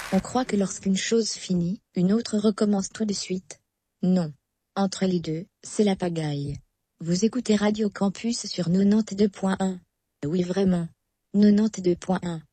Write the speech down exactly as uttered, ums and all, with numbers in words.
On croit que lorsqu'une chose finit, une autre recommence tout de suite. Non. Entre les deux, c'est la pagaille. Vous écoutez Radio Campus sur quatre-vingt-deux point un. Oui vraiment. quatre-vingt-deux point un.